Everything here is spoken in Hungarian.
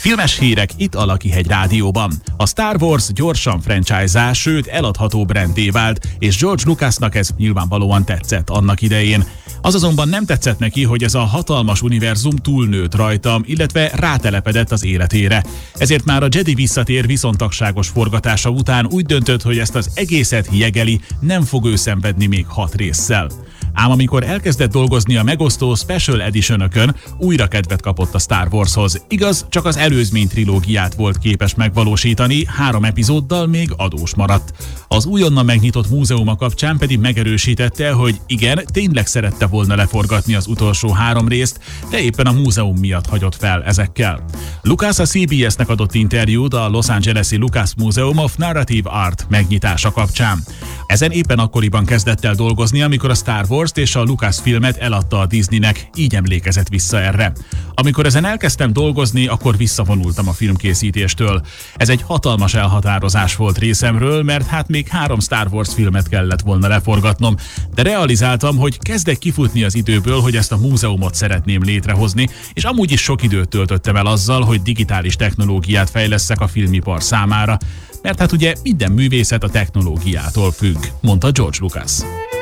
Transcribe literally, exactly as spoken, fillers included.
Filmes hírek itt a Lakihegy Rádióban. A Star Wars gyorsan franchise-á, sőt eladható brandé vált, és George Lucasnak ez nyilvánvalóan tetszett annak idején. Az azonban nem tetszett neki, hogy ez a hatalmas univerzum túlnőtt rajta, illetve rátelepedett az életére. Ezért már a Jedi visszatér viszontagságos forgatása után úgy döntött, hogy ezt az egészet jegeli, nem fog ő szenvedni még hat résszel. Ám amikor elkezdett dolgozni a megosztó Special Edition-ökön, újra kedvet kapott a Star Warshoz. Igaz, csak az előzmény trilógiát volt képes megvalósítani, három epizóddal még adós maradt. Az újonnan megnyitott múzeuma kapcsán pedig megerősítette, hogy igen, tényleg szerette volna leforgatni az utolsó három részt, de éppen a múzeum miatt hagyott fel ezekkel. Lucas a cé bé es-nek adott interjút a Los Angeles-i Lucas Museum of Narrative Art megnyitása kapcsán. Ezen éppen akkoriban kezdett el dolgozni, amikor a Star Wars-t és a Lucas filmet eladta a Disneynek, így emlékezett vissza erre. Amikor ezen elkezdtem dolgozni, akkor visszavonultam a filmkészítéstől. Ez egy hatalmas elhatározás volt részemről, mert hát még három Star Wars filmet kellett volna leforgatnom, de realizáltam, hogy kezdek kifutni az időből, hogy ezt a múzeumot szeretném létrehozni, és amúgy is sok időt töltöttem el azzal, hogy digitális technológiát fejlesszek a filmipar számára, mert hát ugye minden művészet a technológiától függ, mondta George Lucas.